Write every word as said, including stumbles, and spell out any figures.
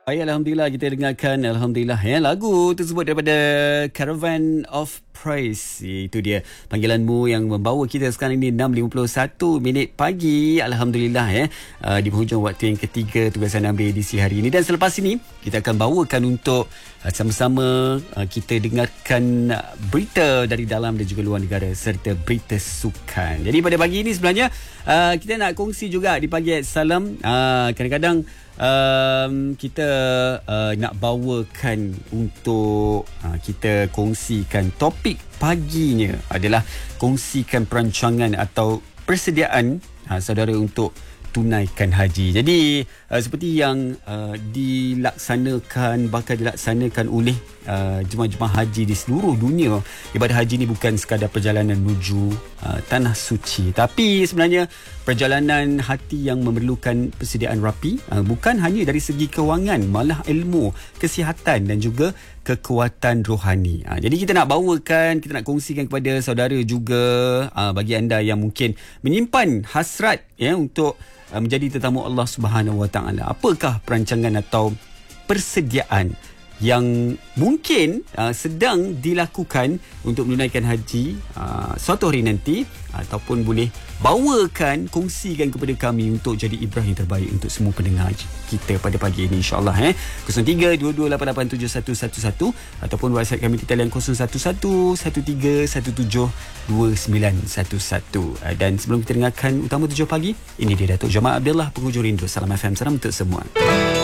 Baik, Alhamdulillah kita dengarkan Alhamdulillah ya lagu tersebut daripada Caravan of Praise. Itu dia panggilanmu yang membawa kita sekarang ini enam lima puluh satu minit pagi. Alhamdulillah ya uh, di penghujung waktu yang ketiga tugasan ambil edisi hari ini. Dan selepas ini kita akan bawakan untuk uh, sama-sama uh, kita dengarkan uh, berita dari dalam dan juga luar negara serta berita sukan. Jadi pada pagi ini sebenarnya uh, kita nak kongsi juga di pagi Salam. Uh, kadang-kadang Um, kita uh, nak bawakan untuk uh, kita kongsikan topik paginya adalah kongsikan perancangan atau persediaan uh, saudara untuk tunaikan haji. Jadi uh, seperti yang uh, dilaksanakan bakal dilaksanakan oleh uh, jemaah-jemaah haji di seluruh dunia, ibadah haji ni bukan sekadar perjalanan menuju uh, tanah suci, tapi sebenarnya perjalanan hati yang memerlukan persediaan rapi, uh, bukan hanya dari segi kewangan, malah ilmu, kesihatan dan juga kekuatan rohani. Ha, jadi kita nak bawakan, kita nak kongsikan kepada saudara juga, ha, bagi anda yang mungkin menyimpan hasrat ya untuk uh, menjadi tetamu Allah Subhanahu Wa Taala. Apakah perancangan atau persediaan yang mungkin uh, sedang dilakukan untuk menunaikan haji uh, suatu hari nanti, ataupun boleh bawakan, kongsikan kepada kami untuk jadi ibrah yang terbaik untuk semua pendengar kita pada pagi ini, insyaAllah eh. kosong tiga dua dua lapan lapan tujuh satu satu satu ataupun WhatsApp kami di talian kosong satu satu satu tiga satu tujuh dua sembilan satu satu. Dan sebelum kita dengarkan utama tujuh pagi, ini dia Datuk Jamal Abdullah, penghujung rindu. Salam F M, salam untuk semua.